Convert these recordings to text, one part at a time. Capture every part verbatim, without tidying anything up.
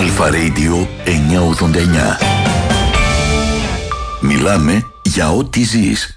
Αλφα Radio εννιακόσια ογδόντα εννιά. Μιλάμε για ό,τι ζεις.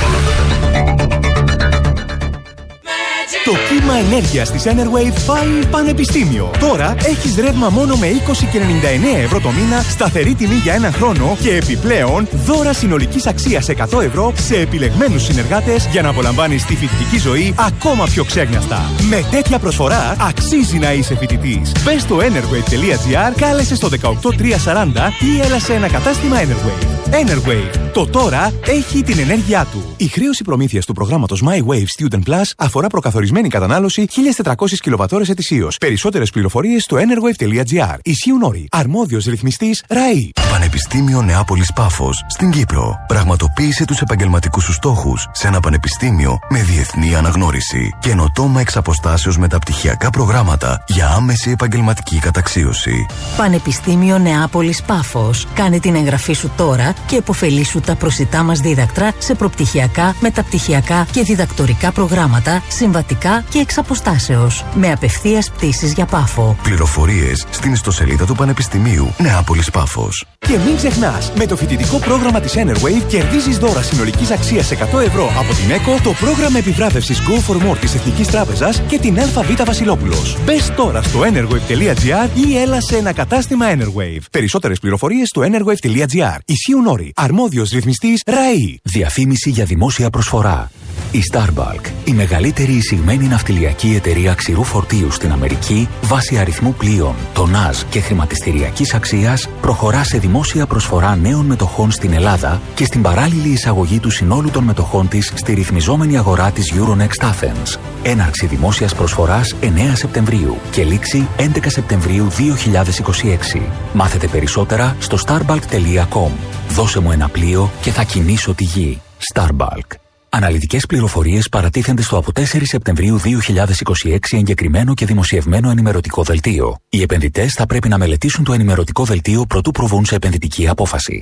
Το κύμα ενέργειας της Enerwave πάει πανεπιστήμιο. Τώρα έχεις ρεύμα μόνο με είκοσι και ενενήντα εννέα ευρώ το μήνα, σταθερή τιμή για έναν χρόνο και επιπλέον δώρα συνολικής αξίας εκατό ευρώ σε επιλεγμένους συνεργάτες για να απολαμβάνεις τη φοιτητική ζωή ακόμα πιο ξέγνιαστα. Με τέτοια προσφορά αξίζει να είσαι φοιτητής. Μπες στο enerwave τελεία gr, κάλεσε στο δεκαοκτώ τριακόσια σαράντα ή έλα σε ένα κατάστημα Enerwave. Enerwave. Το τώρα έχει την ενέργειά του. Η χρέωση προμήθειας του προγράμματος My Wave Student Plus αφορά προκαθορισμένη κατανάλωση χίλιες τετρακόσιες κιλοβατόρες ετησίως. Περισσότερες πληροφορίες στο enerwave τελεία gr. Ισχύουν όροι. Αρμόδιος ρυθμιστής ΡΑΗ. Πανεπιστήμιο Νεάπολης Πάφος στην Κύπρο. Πραγματοποίησε τους επαγγελματικούς σου στόχους σε ένα πανεπιστήμιο με διεθνή αναγνώριση. Καινοτόμα εξ αποστάσεως μεταπτυχιακά προγράμματα για άμεση επαγγελματική καταξίωση. Πανεπιστήμιο Νεάπολης Πάφος. Κάνε την εγγραφή σου τώρα και επωφελήσου τα προσιτά μας δίδακτρα σε προπτυχιακά, μεταπτυχιακά και διδακτορικά προγράμματα, συμβατικά και εξ αποστάσεως. Με απευθείας πτήσεις για Πάφο. Πληροφορίες στην ιστοσελίδα του Πανεπιστημίου Νεάπολης Πάφος. Και μην ξεχνάς, με το φοιτητικό πρόγραμμα της Enerwave κερδίζεις δώρα συνολικής αξίας εκατό ευρώ από την ΕΚΟ, το πρόγραμμα επιβράβευσης Go for More της Εθνικής Τράπεζας και την ΑΒ Βασιλόπουλος. Μπες τώρα στο enerwave τελεία gr ή έλα σε ένα κατάστημα Enerwave. Περισσότερες πληροφορίες στο enerwave τελεία gr. Ισχύουν όροι. Αρμόδιος ρυθμιστής ΡΑΗ. Διαφήμιση για δημόσια προσφορά. Η Starbulk, η μεγαλύτερη εισηγμένη ναυτιλιακή εταιρεία ξηρού φορτίου στην Αμερική, βάσει αριθμού πλοίων, τονάζ και χρηματιστηριακής αξίας, προχωρά σε δημόσια προσφορά νέων μετοχών στην Ελλάδα και στην παράλληλη εισαγωγή του συνόλου των μετοχών της στη ρυθμιζόμενη αγορά της Euronext Athens. Έναρξη δημόσιας προσφοράς εννέα Σεπτεμβρίου και λήξη έντεκα Σεπτεμβρίου δύο χιλιάδες είκοσι έξι. Μάθετε περισσότερα στο starbulk τελεία com. Δώσε μου ένα πλοίο και θα κινήσω τη γη. Starbulk. Αναλυτικές πληροφορίες παρατίθενται στο από τέσσερις Σεπτεμβρίου δύο χιλιάδες είκοσι έξι εγκεκριμένο και δημοσιευμένο ενημερωτικό δελτίο. Οι επενδυτές θα πρέπει να μελετήσουν το ενημερωτικό δελτίο προτού προβούν σε επενδυτική απόφαση.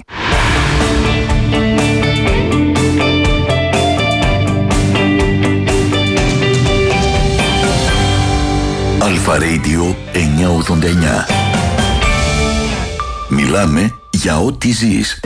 Αλφα Radio εννιακόσια ογδόντα εννιά. Μιλάμε για ό,τι ζεις.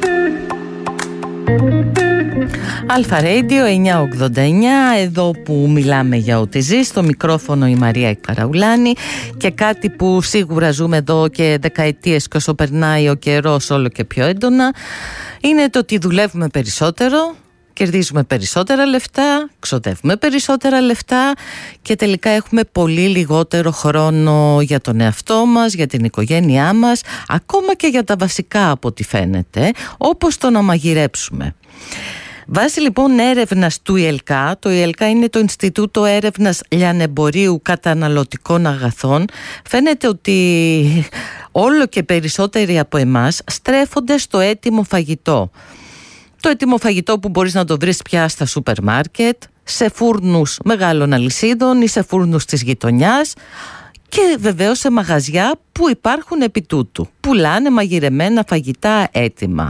Αλφα Radio εννιακόσια ογδόντα εννιά, εδώ που μιλάμε για ό,τι ζει, στο μικρόφωνο η Μαρία Καραουλάνη, και κάτι που σίγουρα ζούμε εδώ και δεκαετίες και όσο περνάει ο καιρός όλο και πιο έντονα είναι το ότι δουλεύουμε περισσότερο, κερδίζουμε περισσότερα λεφτά, ξοδεύουμε περισσότερα λεφτά και τελικά έχουμε πολύ λιγότερο χρόνο για τον εαυτό μας, για την οικογένειά μας, ακόμα και για τα βασικά από ό,τι φαίνεται, όπως το να μαγειρέψουμε. Βάσει λοιπόν έρευνας του ΙΕΛΚΑ, το ΙΕΛΚΑ είναι το Ινστιτούτο Έρευνας Λιανεμπορίου Καταναλωτικών Αγαθών, φαίνεται ότι όλο και περισσότεροι από εμάς στρέφονται στο έτοιμο φαγητό. Το έτοιμο φαγητό που μπορείς να το βρεις πια στα σούπερ μάρκετ, σε φούρνους μεγάλων αλυσίδων ή σε φούρνους της γειτονιάς και βεβαίως σε μαγαζιά που υπάρχουν επί τούτου. Πουλάνε μαγειρεμένα φαγητά έτοιμα.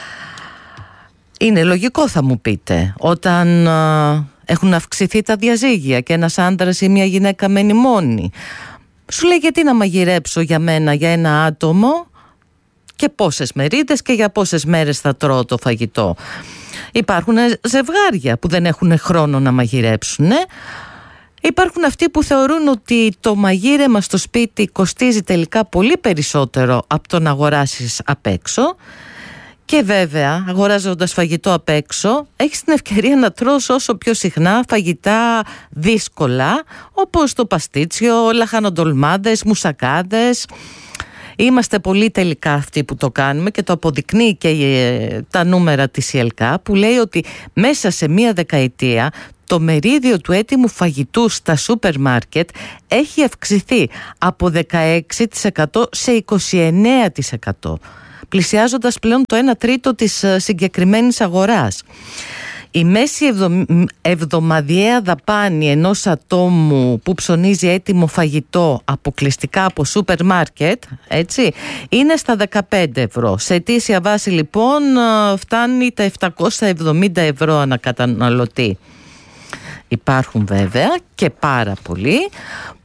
Είναι λογικό, θα μου πείτε, όταν α, έχουν αυξηθεί τα διαζύγια και ένας άντρας ή μια γυναίκα μένει μόνη. Σου λέει γιατί να μαγειρέψω για μένα, για ένα άτομο, και πόσες μερίδες και για πόσες μέρες θα τρώω το φαγητό. Υπάρχουν ζευγάρια που δεν έχουν χρόνο να μαγειρέψουν. Υπάρχουν αυτοί που θεωρούν ότι το μαγείρεμα στο σπίτι κοστίζει τελικά πολύ περισσότερο από το να αγοράσεις απ' έξω. Και βέβαια, αγοράζοντας φαγητό απ' έξω, έχεις την ευκαιρία να τρως όσο πιο συχνά φαγητά δύσκολα, όπως το παστίτσιο, λαχανοτολμάδες, μουσακάδες. Είμαστε πολύ τελικά αυτοί που το κάνουμε και το αποδεικνύει και τα νούμερα της ΙΕΛΚΑ, που λέει ότι μέσα σε μία δεκαετία το μερίδιο του έτοιμου φαγητού στα σούπερ μάρκετ έχει αυξηθεί από δεκαέξι τοις εκατό σε είκοσι εννέα τοις εκατό, πλησιάζοντας πλέον το ένα τρίτο της συγκεκριμένης αγοράς. Η μέση εβδο... εβδομαδιαία δαπάνη ενός ατόμου που ψωνίζει έτοιμο φαγητό αποκλειστικά από σούπερ μάρκετ, έτσι, είναι στα δεκαπέντε ευρώ. Σε ετήσια βάση λοιπόν φτάνει τα επτακόσια εβδομήντα ευρώ ανακαταναλωτή. Υπάρχουν βέβαια και πάρα πολλοί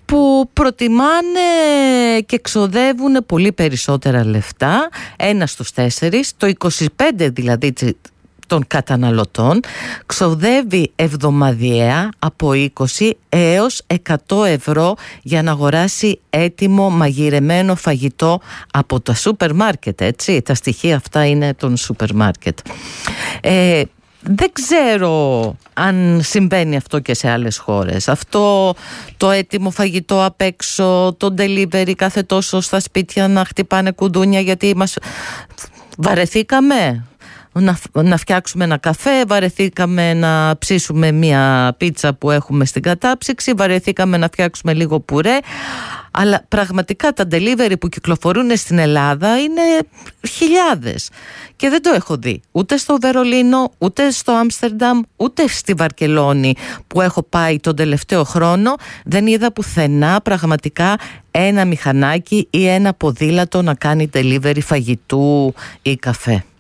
που προτιμάνε και ξοδεύουν πολύ περισσότερα λεφτά, ένα στους τέσσερις, το είκοσι πέντε δηλαδή των καταναλωτών ξοδεύει εβδομαδιαία από είκοσι έως εκατό ευρώ για να αγοράσει έτοιμο μαγειρεμένο φαγητό από τα σούπερ μάρκετ, έτσι, τα στοιχεία αυτά είναι των σούπερ μάρκετ. Ε, δεν ξέρω αν συμβαίνει αυτό και σε άλλες χώρες. Αυτό το έτοιμο φαγητό απ' έξω, το delivery κάθε τόσο στα σπίτια να χτυπάνε κουδούνια γιατί μας βαρεθήκαμε να, να φτιάξουμε ένα καφέ, βαρεθήκαμε να ψήσουμε μια πίτσα που έχουμε στην κατάψυξη, βαρεθήκαμε να φτιάξουμε λίγο πουρέ. Αλλά πραγματικά τα delivery που κυκλοφορούν στην Ελλάδα είναι χιλιάδες και δεν το έχω δει ούτε στο Βερολίνο, ούτε στο Άμστερνταμ, ούτε στη Βαρκελόνη που έχω πάει τον τελευταίο χρόνο. Δεν είδα πουθενά πραγματικά ένα μηχανάκι ή ένα ποδήλατο να κάνει delivery φαγητού ή καφέ.